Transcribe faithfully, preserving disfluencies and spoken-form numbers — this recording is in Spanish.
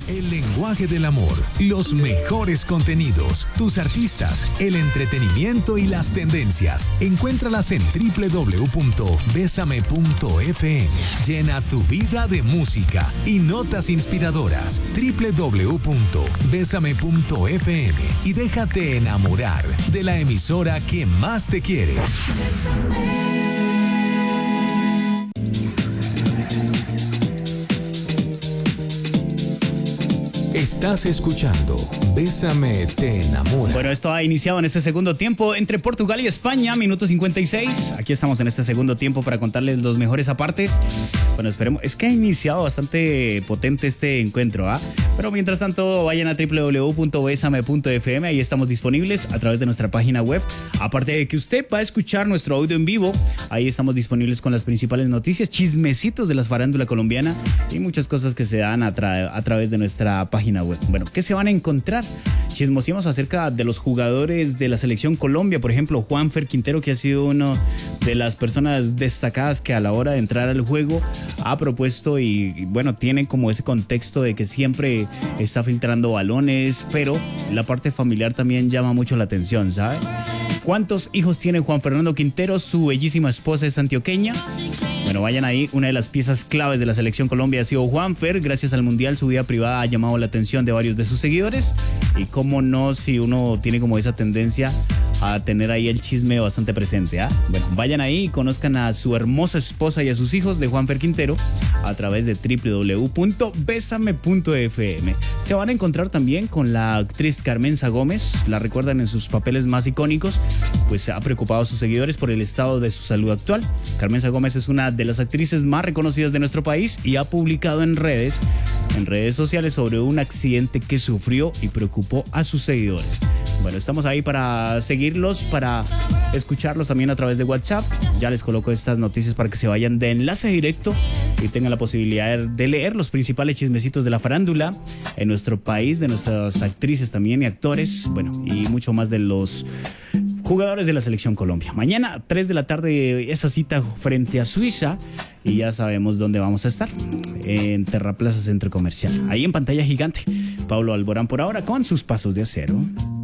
El lenguaje del amor, los mejores contenidos, tus artistas, el entretenimiento y las tendencias. Encuéntralas en doble u doble u doble u punto besame punto efe eme. Llena tu vida de música y notas inspiradoras. doble u doble u doble u punto besame punto efe eme y déjate enamorar de la emisora que más te quiere. Estás escuchando Bésame, te enamora. Bueno, esto ha iniciado en este segundo tiempo entre Portugal y España, minuto cincuenta y seis. Aquí estamos en este segundo tiempo para contarles los mejores apartes. Bueno, esperemos. Es que ha iniciado bastante potente este encuentro, ¿ah? ¿eh? Pero mientras tanto, vayan a doble u doble u doble u punto besame punto efe eme. Ahí estamos disponibles a través de nuestra página web. Aparte de que usted va a escuchar nuestro audio en vivo, ahí estamos disponibles con las principales noticias, chismecitos de la farándula colombiana y muchas cosas que se dan a, tra- a través de nuestra página web. Bueno, ¿qué se van a encontrar? Chismosiemos acerca de los jugadores de la selección Colombia, por ejemplo, Juanfer Quintero, que ha sido una de las personas destacadas que a la hora de entrar al juego ha propuesto y, y bueno, tiene como ese contexto de que siempre está filtrando balones, pero la parte familiar también llama mucho la atención, ¿sabe? ¿Cuántos hijos tiene Juan Fernando Quintero? Su bellísima esposa es antioqueña. Bueno, vayan ahí, una de las piezas claves de la selección Colombia ha sido Juanfer. Gracias al Mundial su vida privada ha llamado la atención de varios de sus seguidores. Y cómo no, si uno tiene como esa tendencia a tener ahí el chisme bastante presente, ¿ah? ¿eh? Bueno, vayan ahí y conozcan a su hermosa esposa y a sus hijos de Juanfer Quintero a través de doble u doble u doble u punto besame punto efe eme. Se van a encontrar también con la actriz Carmenza Gómez. La recuerdan en sus papeles más icónicos, pues ha preocupado a sus seguidores por el estado de su salud actual. Carmenza Gómez es una de las actrices más reconocidas de nuestro país y ha publicado en redes, en redes sociales sobre un accidente que sufrió y preocupó a sus seguidores. Bueno, estamos ahí para seguirlos, para escucharlos también a través de WhatsApp. Ya les coloco estas noticias para que se vayan de enlace directo y tengan la posibilidad de leer los principales chismecitos de la farándula en nuestro país, de nuestras actrices también y actores, bueno, y mucho más de los jugadores de la selección Colombia. Mañana, tres de la tarde, esa cita frente a Suiza. Y ya sabemos dónde vamos a estar. En Terraplaza Centro Comercial. Ahí en pantalla gigante. Pablo Alborán por ahora con sus pasos de acero.